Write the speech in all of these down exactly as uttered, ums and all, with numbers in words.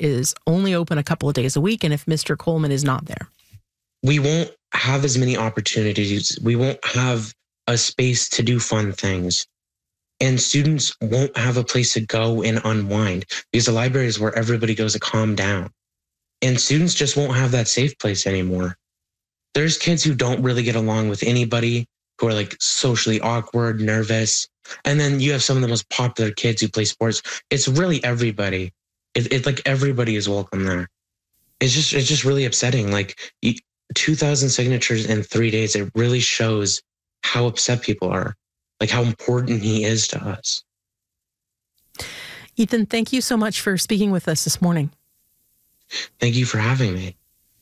is only open a couple of days a week and if Mister Coleman is not there? We won't have as many opportunities. We won't have a space to do fun things. And students won't have a place to go and unwind because the library is where everybody goes to calm down. And students just won't have that safe place anymore. There's kids who don't really get along with anybody, who are like socially awkward, nervous. And then you have some of the most popular kids who play sports. It's really everybody. It's it, like everybody is welcome there. It's just, it's just really upsetting. Like two thousand signatures in three days, it really shows how upset people are, like how important he is to us. Ethan, thank you so much for speaking with us this morning. Thank you for having me.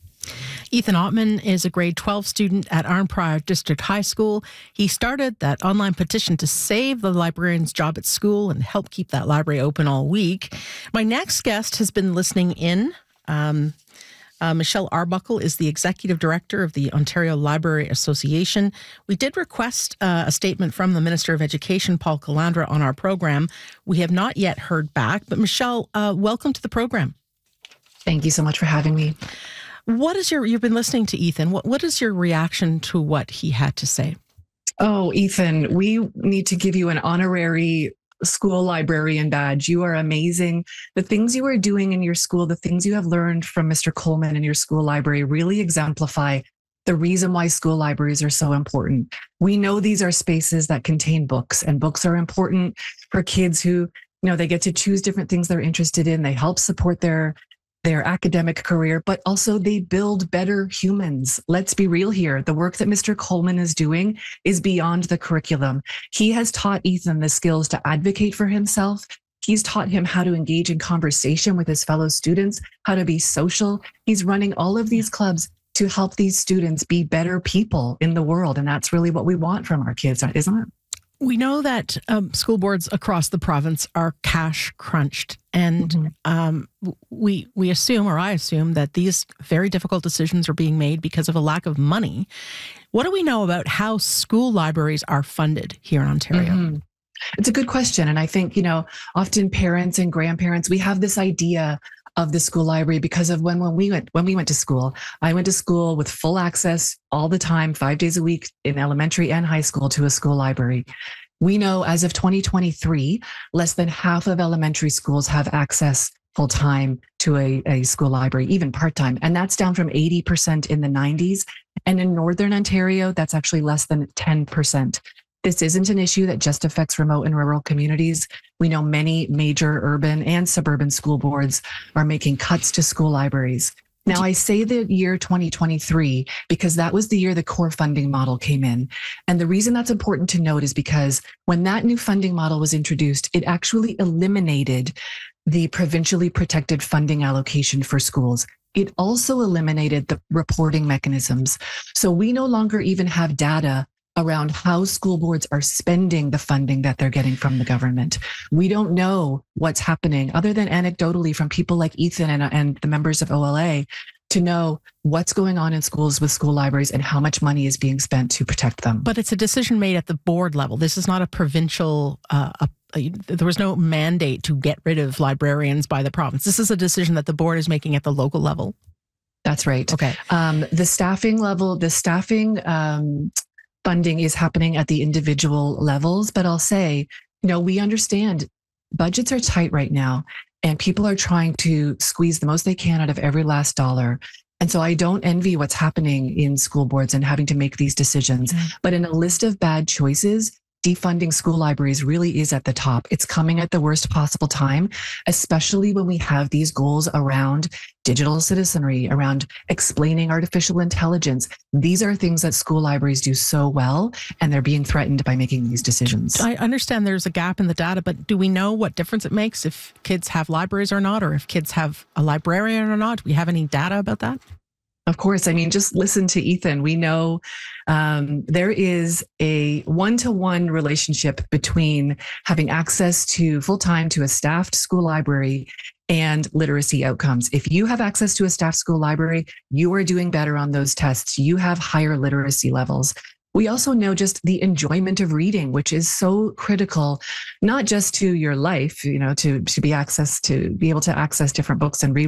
Ethan Ottman is a grade twelve student at Arnprior District High School. He started that online petition to save the librarian's job at school and help keep that library open all week. My next guest has been listening in. Um, uh, Michelle Arbuckle is the executive director of the Ontario Library Association. We did request uh, a statement from the Minister of Education, Paul Calandra, on our program. We have not yet heard back, but Michelle, uh, welcome to the program. Thank you so much for having me. What is your, you've been listening to Ethan. What, what is your reaction to what he had to say? Oh, Ethan, we need to give you an honorary school librarian badge. You are amazing. The things you are doing in your school, the things you have learned from Mister Coleman in your school library really exemplify the reason why school libraries are so important. We know these are spaces that contain books, and books are important for kids who, you know, they get to choose different things they're interested in. They help support their their academic career, but also they build better humans. Let's be real here. The work that Mister Coleman is doing is beyond the curriculum. He has taught Ethan the skills to advocate for himself. He's taught him how to engage in conversation with his fellow students, how to be social. He's running all of these clubs to help these students be better people in the world. And that's really what we want from our kids, isn't it? We know that um, school boards across the province are cash crunched, and mm-hmm. um, we we assume, or I assume, that these very difficult decisions are being made because of a lack of money. What do we know about how school libraries are funded here in Ontario? Mm-hmm. It's a good question, and I think, you know, often parents and grandparents, we have this idea of the school library because of when, when we went when we went to school. I went to school with full access all the time, five days a week in elementary and high school to a school library. We know as of twenty twenty-three, less than half of elementary schools have access full time to a, a school library, even part-time. And that's down from eighty percent in the nineties. And in Northern Ontario, that's actually less than ten percent. This isn't an issue that just affects remote and rural communities. We know many major urban and suburban school boards are making cuts to school libraries. Now, I say the year twenty twenty-three because that was the year the core funding model came in. And the reason that's important to note is because when that new funding model was introduced, it actually eliminated the provincially protected funding allocation for schools. It also eliminated the reporting mechanisms. So we no longer even have data around how school boards are spending the funding that they're getting from the government. We don't know what's happening other than anecdotally from people like Ethan and, and the members of O L A to know what's going on in schools with school libraries and how much money is being spent to protect them. But it's a decision made at the board level. This is not a provincial, uh, a, a, there was no mandate to get rid of librarians by the province. This is a decision that the board is making at the local level. That's right. Okay. Um, the staffing level, the staffing um, funding is happening at the individual levels, but I'll say, you know, we understand budgets are tight right now and people are trying to squeeze the most they can out of every last dollar. And so I don't envy what's happening in school boards and having to make these decisions. Mm-hmm. But in a list of bad choices, defunding school libraries really is at the top. It's coming at the worst possible time, especially when we have these goals around digital citizenry, around explaining artificial intelligence. These are things that school libraries do so well, and they're being threatened by making these decisions. I understand there's a gap in the data, but do we know what difference it makes if kids have libraries or not, or if kids have a librarian or not? Do we have any data about that? Of course. I mean, just listen to Ethan. We know um, there is a one-to-one relationship between having access to full-time to a staffed school library and literacy outcomes. If you have access to a staffed school library, you are doing better on those tests. You have higher literacy levels. We also know just the enjoyment of reading, which is so critical, not just to your life, you know, to, to be access to be able to access different books and read